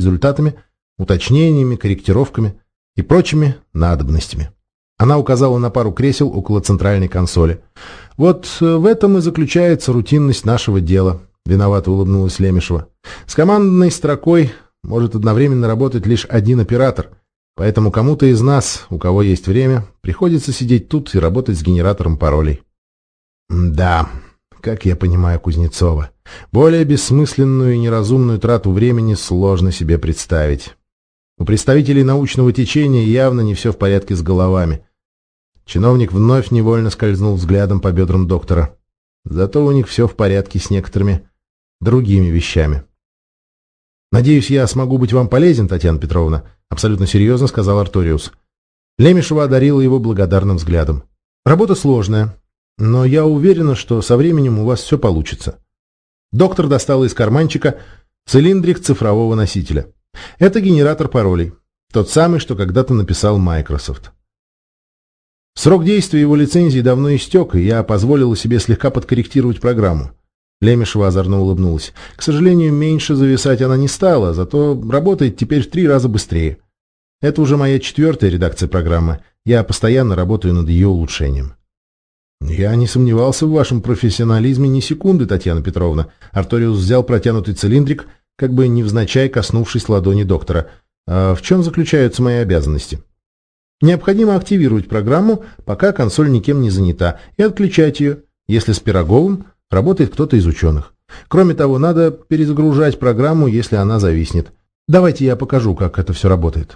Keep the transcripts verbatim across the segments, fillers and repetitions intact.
результатами, уточнениями, корректировками и прочими надобностями. Она указала на пару кресел около центральной консоли. «Вот в этом и заключается рутинность нашего дела», — виновато улыбнулась Лемешева. «С командной строкой может одновременно работать лишь один оператор, поэтому кому-то из нас, у кого есть время, приходится сидеть тут и работать с генератором паролей». «Да, как я понимаю Кузнецова, более бессмысленную и неразумную трату времени сложно себе представить. У представителей научного течения явно не все в порядке с головами». Чиновник вновь невольно скользнул взглядом по бедрам доктора. Зато у них все в порядке с некоторыми другими вещами. «Надеюсь, я смогу быть вам полезен, Татьяна Петровна», — абсолютно серьезно сказал Арториус. Лемешева одарила его благодарным взглядом. «Работа сложная, но я уверена, что со временем у вас все получится». Доктор достал из карманчика цилиндрик цифрового носителя. Это генератор паролей, тот самый, что когда-то написал Microsoft. Срок действия его лицензии давно истек, и я позволила себе слегка подкорректировать программу. Лемешева озорно улыбнулась. К сожалению, меньше зависать она не стала, зато работает теперь в три раза быстрее. Это уже моя четвертая редакция программы. Я постоянно работаю над ее улучшением. Я не сомневался в вашем профессионализме ни секунды, Татьяна Петровна. Арториус взял протянутый цилиндрик, как бы невзначай коснувшись ладони доктора. А в чем заключаются мои обязанности? Необходимо активировать программу, пока консоль никем не занята, и отключать ее, если с Пироговым работает кто-то из ученых. Кроме того, надо перезагружать программу, если она зависнет. Давайте я покажу, как это все работает.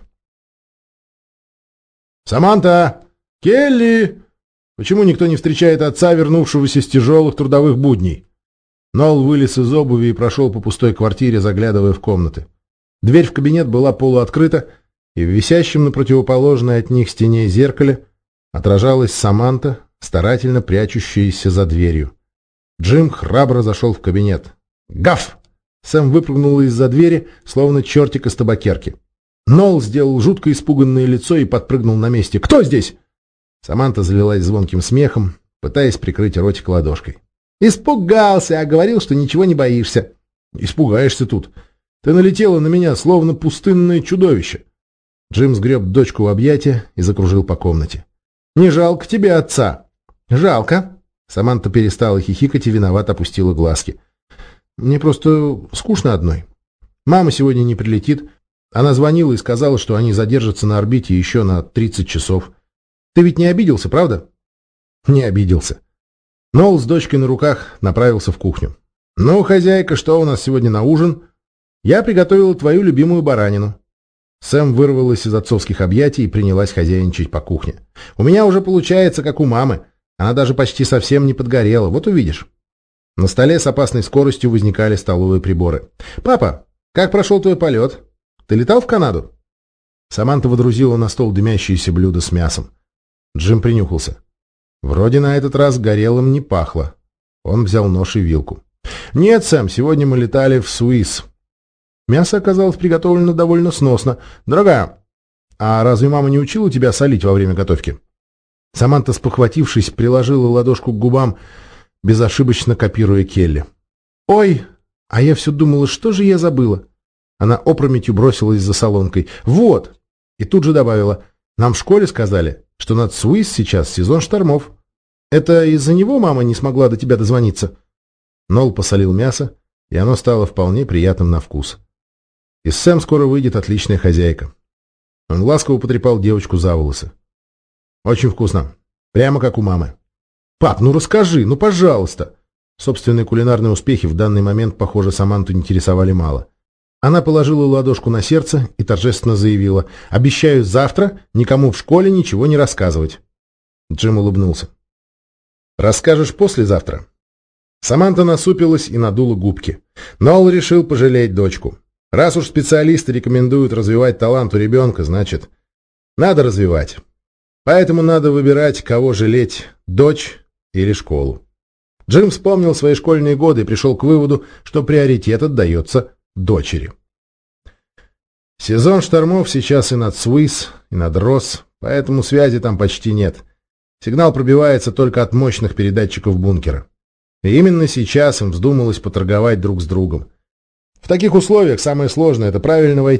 «Саманта! Келли! Почему никто не встречает отца, вернувшегося с тяжелых трудовых будней?» Нолл вылез из обуви и прошел по пустой квартире, заглядывая в комнаты. Дверь в кабинет была полуоткрыта, и в висящем на противоположной от них стене зеркале отражалась Саманта, старательно прячущаяся за дверью. Джим храбро зашел в кабинет. «Гав!» Сэм выпрыгнул из-за двери, словно чертик из табакерки. Нолл сделал жутко испуганное лицо и подпрыгнул на месте. «Кто здесь?» Саманта залилась звонким смехом, пытаясь прикрыть ротик ладошкой. «Испугался, а говорил, что ничего не боишься». «Испугаешься тут. Ты налетела на меня, словно пустынное чудовище». Джим сгреб дочку в объятия и закружил по комнате. «Не жалко тебе отца?» «Жалко». Саманта перестала хихикать и виновато опустила глазки. «Мне просто скучно одной. Мама сегодня не прилетит. Она звонила и сказала, что они задержатся на орбите еще на тридцать часов. Ты ведь не обиделся, правда?» «Не обиделся». Нолл с дочкой на руках направился в кухню. «Ну, хозяйка, что у нас сегодня на ужин?» «Я приготовила твою любимую баранину». Сэм вырвалась из отцовских объятий и принялась хозяйничать по кухне. «У меня уже получается, как у мамы. Она даже почти совсем не подгорела. Вот увидишь». На столе с опасной скоростью возникали столовые приборы. «Папа, как прошел твой полет? Ты летал в Канаду?» Саманта водрузила на стол дымящееся блюдо с мясом. Джим принюхался. Вроде на этот раз горелым не пахло. Он взял нож и вилку. «Нет, Сэм, сегодня мы летали в Суис». Мясо оказалось приготовлено довольно сносно. «Дорогая, а разве мама не учила тебя солить во время готовки?» Саманта, спохватившись, приложила ладошку к губам, безошибочно копируя Келли. «Ой, а я все думала, что же я забыла?» Она опрометью бросилась за солонкой. «Вот!» И тут же добавила. «Нам в школе сказали, что над Суис сейчас сезон штормов. Это из-за него мама не смогла до тебя дозвониться?» Нолл посолил мясо, и оно стало вполне приятным на вкус. Из Сэм скоро выйдет отличная хозяйка. Он ласково потрепал девочку за волосы. «Очень вкусно. Прямо как у мамы». «Пап, ну расскажи, ну пожалуйста!» Собственные кулинарные успехи в данный момент, похоже, Саманту интересовали мало. Она положила ладошку на сердце и торжественно заявила: «Обещаю завтра никому в школе ничего не рассказывать». Джим улыбнулся. «Расскажешь послезавтра». Саманта насупилась и надула губки. Нолл решил пожалеть дочку. Раз уж специалисты рекомендуют развивать талант у ребенка, значит, надо развивать. Поэтому надо выбирать, кого жалеть, дочь или школу. Джим вспомнил свои школьные годы и пришел к выводу, что приоритет отдается дочери. Сезон штормов сейчас и над Суис, и над Росс, поэтому связи там почти нет. Сигнал пробивается только от мощных передатчиков бункера. И именно сейчас им вздумалось поторговать друг с другом. В таких условиях самое сложное — это правильно войти